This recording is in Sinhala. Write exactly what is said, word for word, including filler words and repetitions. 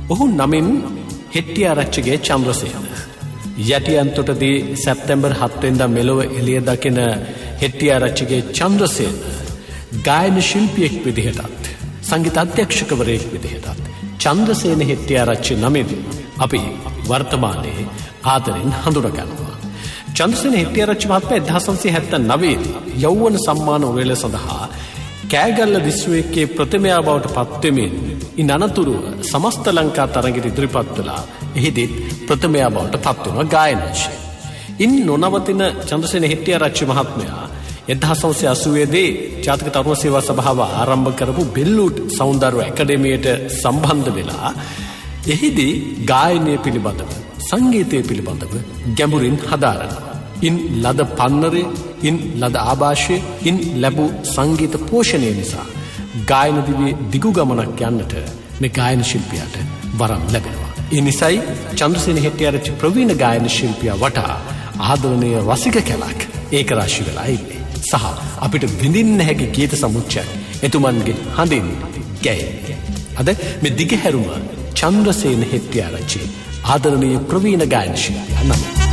ඔහු නමින් හෙට්ටිආරච්චිගේ චන්ද්‍රසේන. යටියන්තොටදී සැප්තැම්බර් හත් වෙනිදා මෙලොව එළිය දකින හෙට්ටිආරච්චිගේ චන්ද්‍රසේන ගායන ශිල්පියෙක් විදිහටත් සංගීත අධ්‍යක්ෂකවරයෙක් විදිහටත් චන්ද්‍රසේන හෙට්ටිආරච්චි නමින් අපි වර්තමානයේ ආදරෙන් හඳුනගන්නවා. චන්ද්‍රසේන හෙට්ටිආරච්චි මහත්මයා එක්දහස් නවසිය හැත්තෑ දී යෞවන සම්මාන උළෙල සඳහා කෑගල්ල දිස්ත්‍රික්කයේ ප්‍රථමයා බවට පත්වෙමින් ඉන් අනතුරුව සමස්ත ලංකා තරඟයට ඉදිරිපත් වෙලා එහිදීත් ප්‍රථමයා බවට පත් වුණා ගායන වශයෙන්. ඉන් නොනවතින චන්ද්‍රසේන හෙට්ටිආරච්චි මහත්මයා එක්දහස් නවසිය අසූවේ දී ජාතික තරුණ සේවා සභාව ආරම්භ කරපු බෙල්ලූට් සෞන්දර්ය ඇකඩමියට සම්බන්ධ වෙලා එහිදී ගායනය පිළිබඳව සංගීතය පිළිබඳව ගැඹුරින් හදාරනවා. ඉන් ලද පන්නරේ, ඉන් ලද ආభాෂය, ඉන් ලැබූ සංගීත පෝෂණය නිසා ගායන දිවියේ දිගු ගමනක් යන්නට මේ ගායන ශිල්පියාට වරම් ලැබෙනවා. ඒ නිසයි චන්ද්‍රසේන හෙට්ටිආරච්චි ප්‍රවීණ ගායන ශිල්පියා වටා ආදරණීය රසික කැලක් ඒක රාශි වෙලා ඉන්නේ. සහ අපිට විඳින්න හැකි ගීත සමුච්චයක් එතුමන්ගේ හඳින් ගැයෙන්නේ. අද මේ දිගහැරුම චන්ද්‍රසේන හෙට්ටිආරච්චි ආදරණීය ප්‍රවීණ ගායන ශිල්පියා නම